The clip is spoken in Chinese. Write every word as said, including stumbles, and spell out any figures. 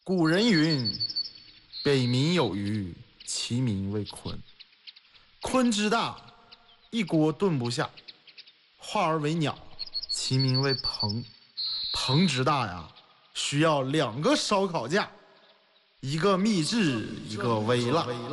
古人云：“北冥有鱼，其名为鲲。鲲之大，一锅炖不下；化而为鸟，其名为鹏。鹏之大呀，需要两个烧烤架，一个秘制，一个微辣。”